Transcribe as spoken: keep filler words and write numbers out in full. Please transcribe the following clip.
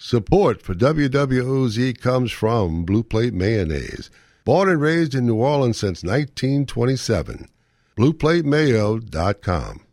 Support for W W O Z comes from Blue Plate Mayonnaise. Born and raised in New Orleans since nineteen twenty-seven. blue plate mayo dot com.